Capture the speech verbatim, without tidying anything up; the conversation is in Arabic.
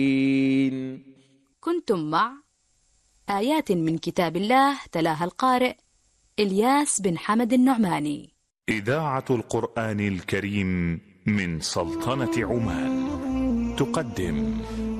كنتم مع آيات من كتاب الله تلاها القارئ إلياس بن حمد النعماني. إذاعة القرآن الكريم من سلطنة عمان تقدم